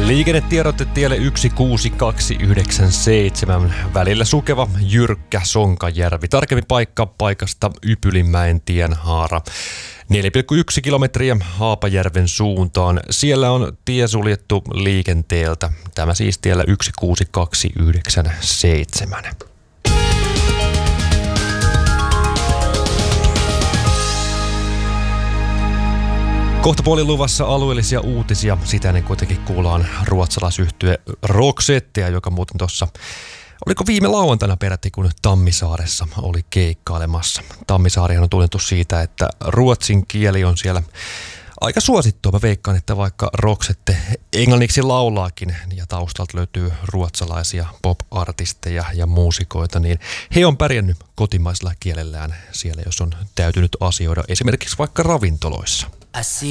Liikennetiedotte tielle 16297, välillä sukeva jyrkkä Sonkajärvi. Tarkempi paikasta Ypylinmäen tienhaara. 4,1 kilometriä Haapajärven suuntaan. Siellä on tie suljettu liikenteeltä. Tämä siis tiellä 16297. Kohta puolin luvassa alueellisia uutisia. Sitä ennen kuitenkin kuullaan ruotsalaisyhtye Roxettea, joka muuten tuossa, oliko viime lauantaina peräti, kun Tammisaaressa oli keikkailemassa. Tammisaarihan on tunnettu siitä, että ruotsin kieli on siellä aika suosittua. Mä veikkaan, että vaikka Roxette englanniksi laulaakin ja taustalta löytyy ruotsalaisia pop-artisteja ja muusikoita, niin he on pärjännyt kotimaisella kielellään siellä, jos on täytynyt asioida esimerkiksi vaikka ravintoloissa.